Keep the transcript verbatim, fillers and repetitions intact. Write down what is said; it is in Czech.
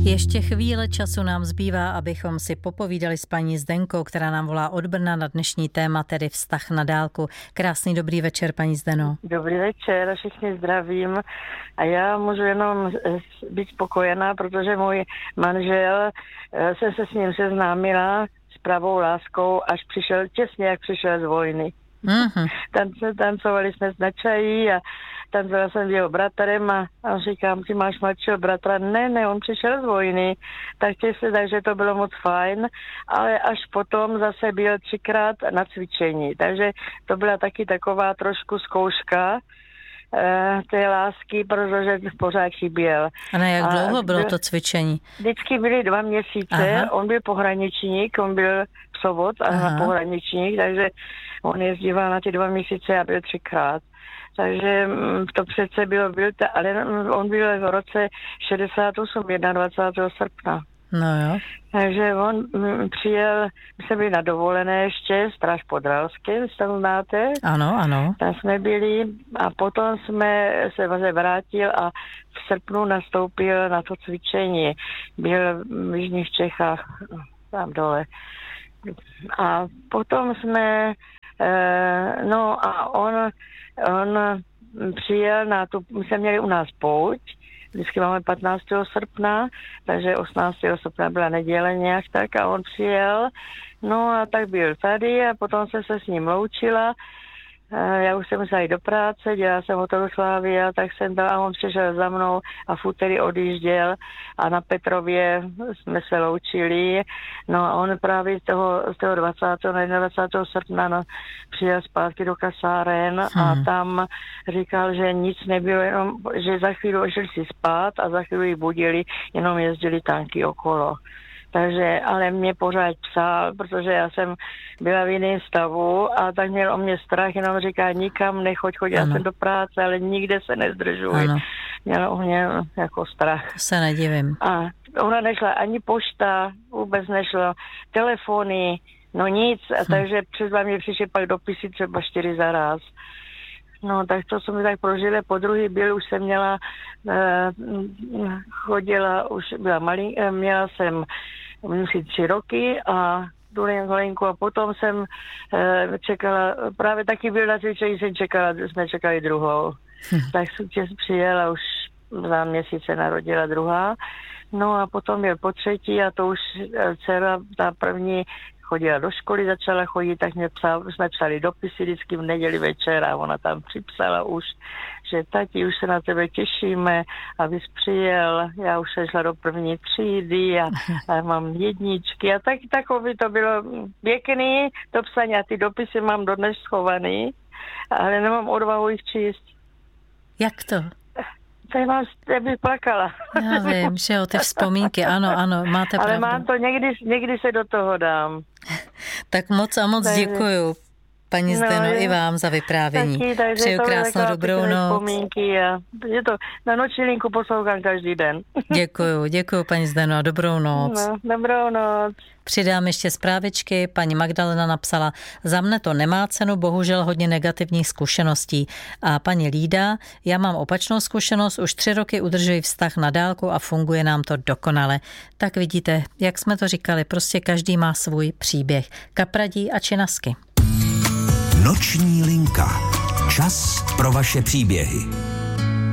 Ještě chvíle času nám zbývá, abychom si popovídali s paní Zdenkou, která nám volá od Brna na dnešní téma, tedy vztah na dálku. Krásný dobrý večer, paní Zdeno. Dobrý večer, všichni zdravím. A já můžu jenom být spokojená, protože můj manžel, jsem se s ním seznámila s pravou láskou, až přišel, těsně jak přišel z vojny. Mm-hmm. Tance, tancovali jsme na čají a tancovala jsem s jeho bratrem a, a říkám, ty máš mladšího bratra? Ne, ne, on přišel z vojny, tak se, takže to bylo moc fajn, ale až potom zase byl třikrát na cvičení, takže to byla taky taková trošku zkouška e, té lásky, protože pořád chyběl. A na jak dlouho a, bylo to cvičení? Vždycky byly dva měsíce, Aha. on byl pohraničník, on byl psovod a Aha. pohraničník, takže on jezdíval na ty dva měsíce a byl třikrát. Takže to přece bylo, byl ta, ale on byl v roce šedesát osm, dvacátého prvního srpna. No jo. Takže on přijel, my jsme byli na dovolené ještě, Stráž pod Ralským, jestli to znáte. Ano, ano. Tam jsme byli a potom jsme se vrátil a v srpnu nastoupil na to cvičení. Byl v Jižních Čechách, tam dole. A potom jsme, no a on, on přijel na tu, my jsme měli u nás pouť, vždycky máme patnáctého srpna, takže osmnáctého srpna byla neděle nějak tak a on přijel, no a tak byl tady a potom jsem se s ním loučila. Já už jsem musela jít do práce, dělala jsem hoteloslavy a tak jsem dala a on přišel za mnou a v úterý odjížděl a na Petrově jsme se loučili. No a on právě z toho, z toho dvacátého dvacátého srpna no, přijel zpátky do kasáren hmm. a tam říkal, že nic nebylo, jenom, že za chvíli šli si spát a za chvíli budili, jenom jezdili tanky okolo. Takže, ale mě pořád psal, protože já jsem byla v jiném stavu a tak měl o mě strach, jenom říká, nikam nechoď, choď, já jsem do práce, ale nikde se nezdržuj. Ano. Měl o mě jako strach. To se nedivím. A ona nešla ani pošta, vůbec nešlo, telefony, no nic, a hm. takže přes mě přišly pak dopisy třeba čtyři za raz. No, tak to jsem mi tak prožila. Po druhý byl, už jsem měla, eh, chodila, už byla malý, eh, měla jsem musí tři roky a Dulenku a potom jsem eh, čekala, právě taky byl na cvičení, jsem čekala, jsme čekali druhou. Hm. Tak jsem přijela, už za měsíce narodila druhá. No a potom byl po třetí a to už dcera, ta první, chodila do školy, začala chodit, tak mě psal, jsme psali dopisy vždycky v neděli večer a ona tam připsala už, že tati, už se na tebe těšíme, abys přijel, já už jsem šla do první třídy a, a mám jedničky a tak, takový to bylo pěkný, to psaní a ty dopisy mám dodnes schovaný, ale nemám odvahu jich číst. Jak to? Tak mám, já bych plakala. Já vím, že jo, ty vzpomínky, ano, ano, máte ale pravdu. Ale mám to, někdy, někdy se do toho dám. Tak moc a moc takže děkuju, paní Zdeno, no, i vám za vyprávění. Taky, přeju krásnou dobrou noc. Vzpomínky a je to, na noční linku poslouchám každý den. Děkuju, děkuju, paní Zdeno, a dobrou noc. No, dobrou noc. Přidám ještě zprávičky. Paní Magdalena napsala, za mne to nemá cenu, bohužel hodně negativních zkušeností. A paní Lída, já mám opačnou zkušenost, už tři roky udržuji vztah na dálku a funguje nám to dokonale. Tak vidíte, jak jsme to říkali, prostě každý má svůj příběh. Kapradí a činasky. Noční linka. Čas pro vaše příběhy.